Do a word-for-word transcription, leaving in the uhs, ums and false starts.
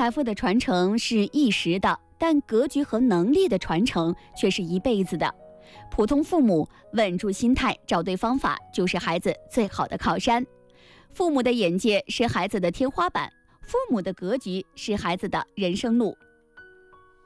财富的传承是一时的，但格局和能力的传承却是一辈子的。普通父母稳住心态，找对方法，就是孩子最好的靠山。父母的眼界是孩子的天花板，父母的格局是孩子的人生路。